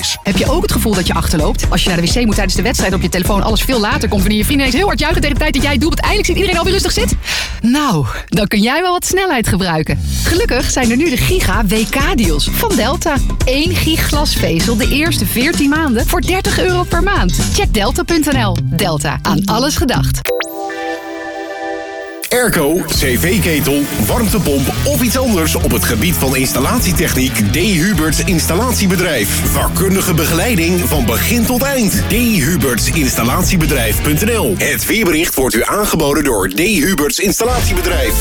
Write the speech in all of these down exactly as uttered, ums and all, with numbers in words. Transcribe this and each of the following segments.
Heb je ook het gevoel dat je achterloopt? Als je naar de wc moet tijdens de wedstrijd op je telefoon alles veel later komt wanneer je vrienden eens heel hard juichen tegen de tijd dat jij het doelpunt eindelijk ziet iedereen alweer rustig zit? Nou, dan kun jij wel wat snelheid gebruiken. Gelukkig zijn er nu de Giga W K-deals van Delta. één gig glasvezel de eerste veertien maanden voor dertig euro per maand. Check delta punt n l. Delta, aan alles gedacht. Airco, cv-ketel, warmtepomp of iets anders op het gebied van installatietechniek. D. Huberts Installatiebedrijf. Vakkundige begeleiding van begin tot eind. D. Huberts Installatiebedrijf punt n l. Het weerbericht wordt u aangeboden door D. Huberts Installatiebedrijf.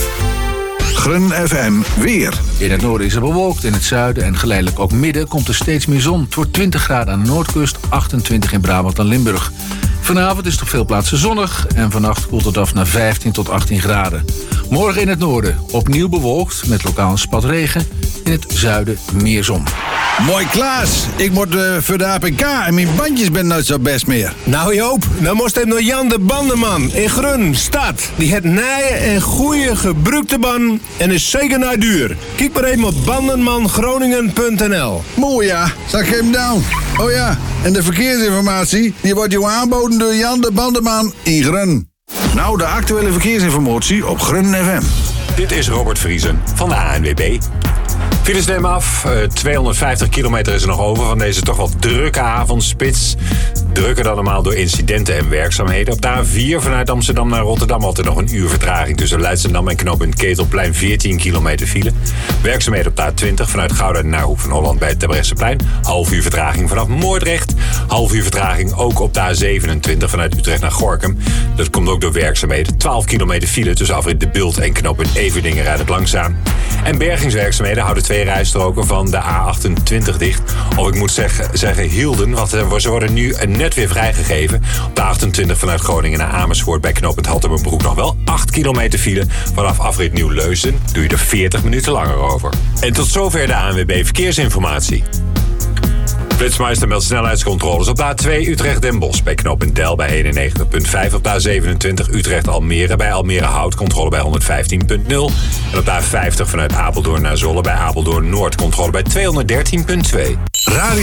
Grun F M weer. In het noorden is het bewolkt, in het zuiden en geleidelijk ook midden komt er steeds meer zon. Het wordt twintig graden aan de noordkust, achtentwintig in Brabant en Limburg. Vanavond is het op veel plaatsen zonnig en vannacht koelt het af naar vijftien tot achttien graden. Morgen in het noorden opnieuw bewolkt met lokaal een spat regen. In het zuiden meer zon. Mooi Klaas, ik moet uh, voor de A P K en mijn bandjes ben nooit zo best meer. Nou Joop, dan moest hij naar Jan de Bandenman in Grun, stad. Die heeft nieuwe en goede gebruikte banden en is zeker naar duur. Kijk maar even op bandenman groningen punt n l. Mooi ja, zag ik hem down. Oh ja, en de verkeersinformatie die wordt u aangeboden door Jan de Bandenman in Grun. Nou, de actuele verkeersinformatie op Grun F M. Dit is Robert Vriesen van de A N W B. Files nemen af. Uh, tweehonderdvijftig kilometer is er nog over van deze toch wel drukke avondspits. Drukker dan normaal door incidenten en werkzaamheden. Op de A vier vanuit Amsterdam naar Rotterdam altijd nog een uur vertraging tussen Leidschendam en knooppunt Ketelplein. veertien kilometer file. Werkzaamheden op de A twintig vanuit Gouda naar Hoek van Holland bij het Terbrechtseplein. Half uur vertraging vanaf Moordrecht. Half uur vertraging ook op de A zevenentwintig vanuit Utrecht naar Gorinchem. Dat komt ook door werkzaamheden. twaalf kilometer file tussen afrit De Bult en knooppunt Everdingen rijdt het langzaam. En bergingswerkzaamheden houden twee rijstroken van de A achtentwintig dicht. Of ik moet zeg, zeggen hielden, want ze worden nu net weer vrijgegeven. Op de A achtentwintig vanuit Groningen naar Amersfoort bij knooppunt Halterbenbroek nog wel acht kilometer file. Vanaf afrit Nieuw-Leusden doe je er veertig minuten langer over. En tot zover de A N W B Verkeersinformatie. Flitsmeister meldt snelheidscontroles op de A twee Utrecht-Den Bosch bij knooppunt Del bij eenennegentig komma vijf. Op de A zevenentwintig Utrecht-Almere bij Almere-Hout controle bij honderdvijftien komma nul. En op de A vijftig vanuit Apeldoorn naar Zwolle bij Apeldoorn-Noord controle bij tweehonderddertien komma twee. Radio